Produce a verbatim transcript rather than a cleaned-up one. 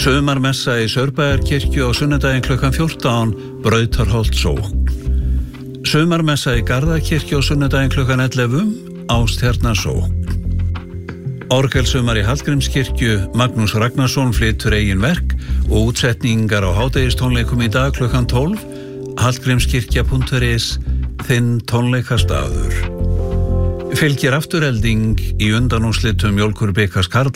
Sumarmessa í Saurbæjarkirkju á sunnudaginn klukkan fjórtán, Brautarholt sókn. Sumarmessa í Garðakirkju á sunnudaginn klukkan ellefu, Ástjarnar sókn. Orgelsumar í Hallgrímskirkju, Magnús Ragnarsson flytur eigin verk og útsetningar á hádegistónleikum í dag klukkan tólf, hallgrímskirkja punktur is, þinn tónleikastaður. Fylgir afturelding í undanúrslitum Mjólkurbikars karla